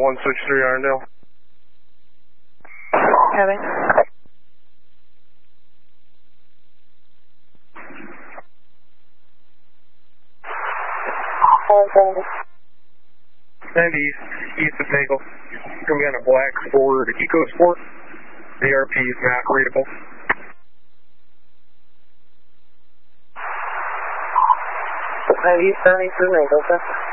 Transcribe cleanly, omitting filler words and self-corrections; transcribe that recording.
163 Irondale. Heavy. And east of Nagel. It's going to be on a black Ford EcoSport. The ARP is not readable. And east 72 Nagel, sir.